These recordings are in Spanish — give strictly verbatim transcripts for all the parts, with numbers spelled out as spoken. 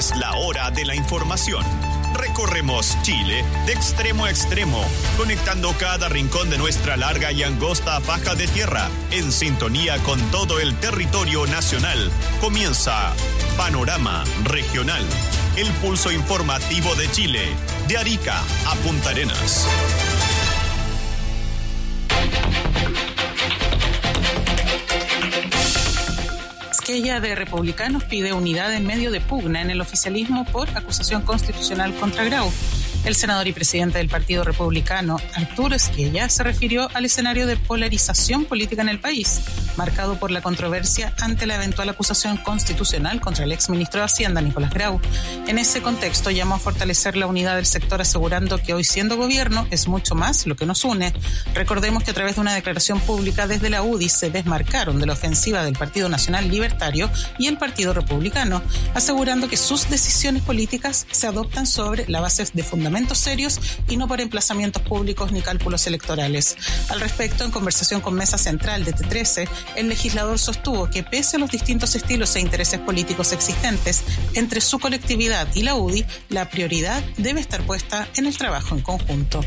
Es la hora de la información. Recorremos Chile de extremo a extremo, conectando cada rincón de nuestra larga y angosta faja de tierra, en sintonía con todo el territorio nacional. Comienza Panorama Regional, el pulso informativo de Chile, de Arica a Punta Arenas. Esquella de Republicanos pide unidad en medio de pugna en el oficialismo por acusación constitucional contra Grau. El senador y presidente del Partido Republicano, Arturo Esquella, se refirió al escenario de polarización política en el país, marcado por la controversia ante la eventual acusación constitucional contra el exministro de Hacienda, Nicolás Grau. En ese contexto, llamó a fortalecer la unidad del sector, asegurando que hoy, siendo gobierno, es mucho más lo que nos une. Recordemos que a través de una declaración pública desde la U D I se desmarcaron de la ofensiva del Partido Nacional Libertario y el Partido Republicano, asegurando que sus decisiones políticas se adoptan sobre la base de fundamentos serios y no por emplazamientos públicos ni cálculos electorales. Al respecto, en conversación con Mesa Central de T trece, el legislador sostuvo que pese a los distintos estilos e intereses políticos existentes entre su colectividad y la U D I, la prioridad debe estar puesta en el trabajo en conjunto.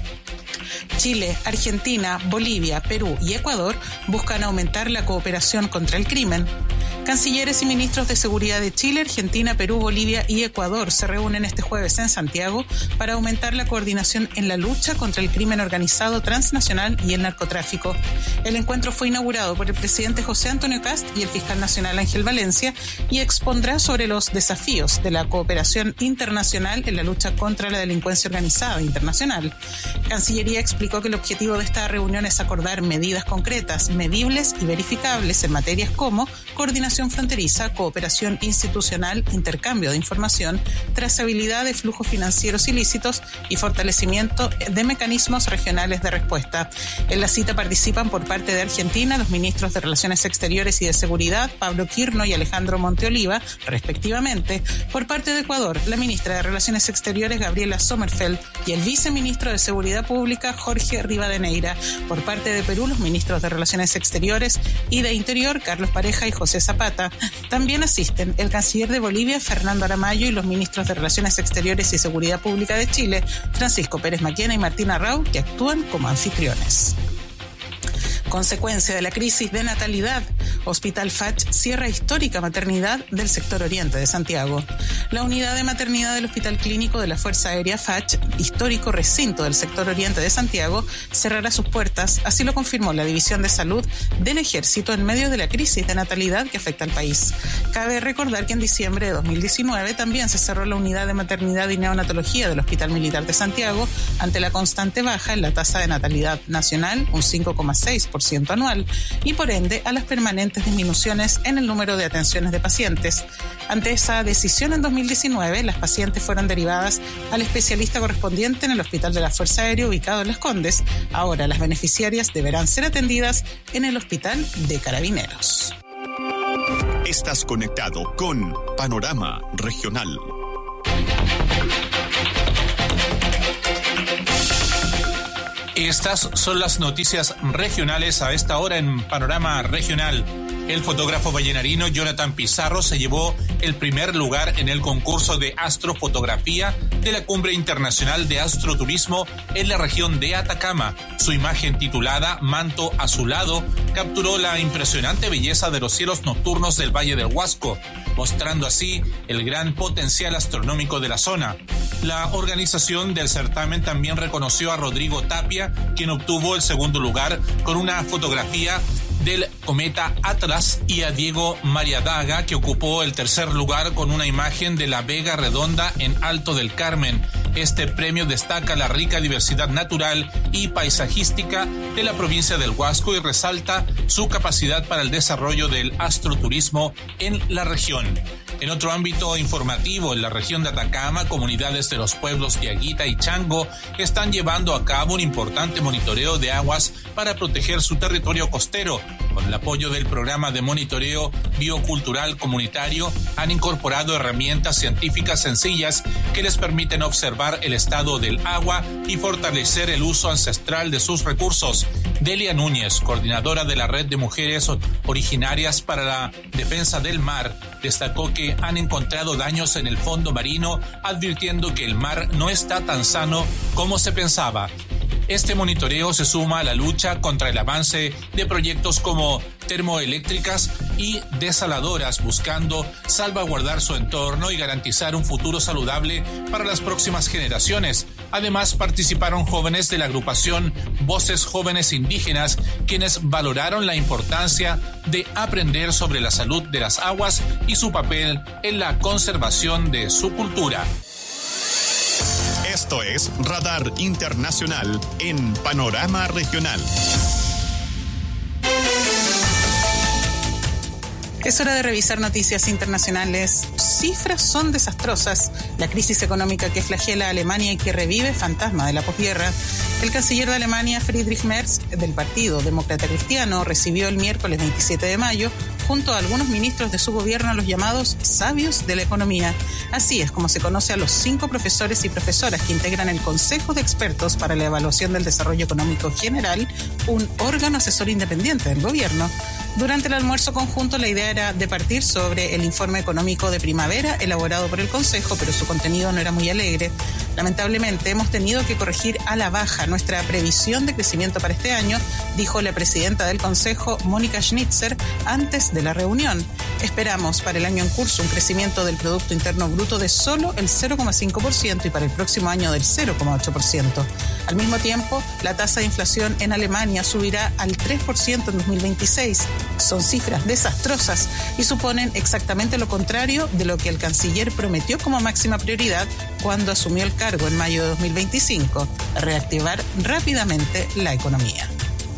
Chile, Argentina, Bolivia, Perú y Ecuador buscan aumentar la cooperación contra el crimen. Cancilleres y ministros de Seguridad de Chile, Argentina, Perú, Bolivia y Ecuador se reúnen este jueves en Santiago para aumentar la coordinación en la lucha contra el crimen organizado transnacional y el narcotráfico. El encuentro fue inaugurado por el presidente José Antonio Kast y el fiscal nacional Ángel Valencia y expondrá sobre los desafíos de la cooperación internacional en la lucha contra la delincuencia organizada internacional. Cancillería explicó que el objetivo de esta reunión es acordar medidas concretas, medibles y verificables en materias como coordinación fronteriza, cooperación institucional, intercambio de información, trazabilidad de flujos financieros ilícitos y fortalecimiento de mecanismos regionales de respuesta. En la cita participan por parte de Argentina los ministros de Relaciones Exteriores y de Seguridad, Pablo Quirno y Alejandro Monteoliva, respectivamente. Por parte de Ecuador, la ministra de Relaciones Exteriores, Gabriela Sommerfeld, y el viceministro de Seguridad Pública, Jorge Rivadeneira. Por parte de Perú, los ministros de Relaciones Exteriores y de Interior, Carlos Pareja y José Zapata. También asisten el canciller de Bolivia, Fernando Aramayo, y los ministros de Relaciones Exteriores y Seguridad Pública de Chile, Francisco Pérez Maquena y Martín Arrau, que actúan como anfitriones. Consecuencia de la crisis de natalidad, Hospital Fach cierra histórica maternidad del sector oriente de Santiago. La unidad de maternidad del Hospital Clínico de la Fuerza Aérea Fach, histórico recinto del sector oriente de Santiago, cerrará sus puertas, así lo confirmó la División de Salud del Ejército en medio de la crisis de natalidad que afecta al país. Cabe recordar que en diciembre de dos mil diecinueve también se cerró la unidad de maternidad y neonatología del Hospital Militar de Santiago ante la constante baja en la tasa de natalidad nacional, un cinco coma seis por ciento anual, y por ende a las permanentes disminuciones en el número de atenciones de pacientes. Ante esa decisión en dos mil diecinueve, las pacientes fueron derivadas al especialista correspondiente en el Hospital de la Fuerza Aérea ubicado en Las Condes. Ahora las beneficiarias deberán ser atendidas en el Hospital de Carabineros. Estás conectado con Panorama Regional. Estas son las noticias regionales a esta hora en Panorama Regional. El fotógrafo vallenarino Jonathan Pizarro se llevó el primer lugar en el concurso de astrofotografía de la Cumbre Internacional de Astroturismo en la región de Atacama. Su imagen titulada Manto Azulado capturó la impresionante belleza de los cielos nocturnos del Valle del Huasco, mostrando así el gran potencial astronómico de la zona. La organización del certamen también reconoció a Rodrigo Tapia, quien obtuvo el segundo lugar con una fotografía del cometa Atlas, y a Diego Mariadaga, que ocupó el tercer lugar con una imagen de la Vega Redonda en Alto del Carmen. Este premio destaca la rica diversidad natural y paisajística de la provincia del Huasco y resalta su capacidad para el desarrollo del astroturismo en la región. En otro ámbito informativo, en la región de Atacama, comunidades de los pueblos Diaguita y Chango están llevando a cabo un importante monitoreo de aguas para proteger su territorio costero. Con el apoyo del programa de monitoreo biocultural comunitario, han incorporado herramientas científicas sencillas que les permiten observar el estado del agua y fortalecer el uso ancestral de sus recursos. Delia Núñez, coordinadora de la Red de Mujeres Originarias para la Defensa del Mar, destacó que han encontrado daños en el fondo marino, advirtiendo que el mar no está tan sano como se pensaba. Este monitoreo se suma a la lucha contra el avance de proyectos como termoeléctricas y desaladoras, buscando salvaguardar su entorno y garantizar un futuro saludable para las próximas generaciones. Además, participaron jóvenes de la agrupación Voces Jóvenes Indígenas, quienes valoraron la importancia de aprender sobre la salud de las aguas y su papel en la conservación de su cultura. Esto es Radar Internacional en Panorama Regional. Es hora de revisar noticias internacionales. Cifras son desastrosas. La crisis económica que flagela a Alemania y que revive fantasma de la posguerra. El canciller de Alemania, Friedrich Merz, del Partido Demócrata Cristiano, recibió el miércoles veintisiete de mayo, junto a algunos ministros de su gobierno, a los llamados sabios de la economía. Así es como se conoce a los cinco profesores y profesoras que integran el Consejo de Expertos para la Evaluación del Desarrollo Económico General, un órgano asesor independiente del gobierno. Durante el almuerzo conjunto, la idea era departir sobre el informe económico de primavera elaborado por el Consejo, pero su contenido no era muy alegre. Lamentablemente, hemos tenido que corregir a la baja nuestra previsión de crecimiento para este año, dijo la presidenta del Consejo, Mónica Schnitzer, antes de la reunión. Esperamos para el año en curso un crecimiento del Producto Interno Bruto de solo el cero coma cinco por ciento y para el próximo año del cero coma ocho por ciento. Al mismo tiempo, la tasa de inflación en Alemania subirá al tres por ciento en dos mil veintiséis. Son cifras desastrosas y suponen exactamente lo contrario de lo que el canciller prometió como máxima prioridad cuando asumió el cargo en mayo de dos mil veinticinco, reactivar rápidamente la economía.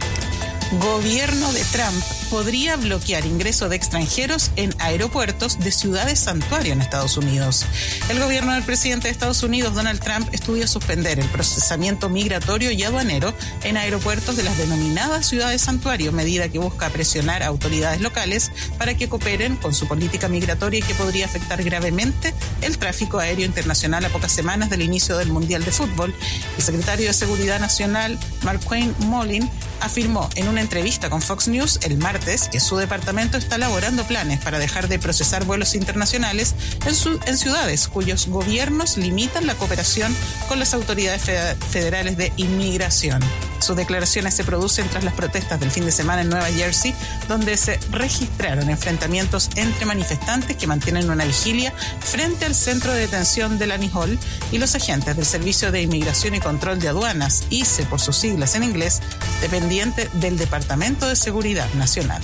Gobierno de Trump podría bloquear ingreso de extranjeros en aeropuertos de ciudades santuario en Estados Unidos. El gobierno del presidente de Estados Unidos, Donald Trump, estudia suspender el procesamiento migratorio y aduanero en aeropuertos de las denominadas ciudades santuario, medida que busca presionar a autoridades locales para que cooperen con su política migratoria y que podría afectar gravemente el tráfico aéreo internacional a pocas semanas del inicio del Mundial de Fútbol. El secretario de Seguridad Nacional, Markwayne Mullin, afirmó en una entrevista con Fox News el martes que su departamento está elaborando planes para dejar de procesar vuelos internacionales en, su, en ciudades cuyos gobiernos limitan la cooperación con las autoridades federales de inmigración. Sus declaraciones se producen tras las protestas del fin de semana en Nueva Jersey, donde se registraron enfrentamientos entre manifestantes que mantienen una vigilia frente al centro de detención de Lani Hall y los agentes del Servicio de Inmigración y Control de Aduanas, I C E por sus siglas en inglés, dependiente del Departamento de Seguridad Nacional.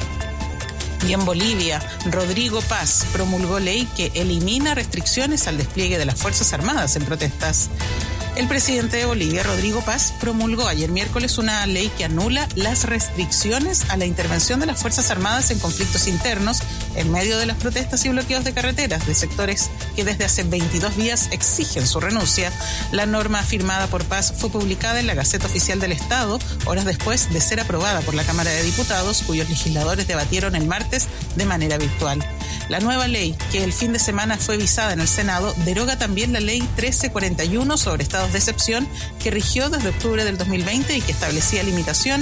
Y en Bolivia, Rodrigo Paz promulgó ley que elimina restricciones al despliegue de las Fuerzas Armadas en protestas. El presidente de Bolivia, Rodrigo Paz, promulgó ayer miércoles una ley que anula las restricciones a la intervención de las Fuerzas Armadas en conflictos internos en medio de las protestas y bloqueos de carreteras de sectores que desde hace veintidós días exigen su renuncia. La norma firmada por Paz fue publicada en la Gaceta Oficial del Estado horas después de ser aprobada por la Cámara de Diputados, cuyos legisladores debatieron el martes de manera virtual. La nueva ley, que el fin de semana fue visada en el Senado, deroga también la Ley trece cuarenta y uno sobre estados de excepción, que rigió desde octubre del dos mil veinte y que establecía limitaciones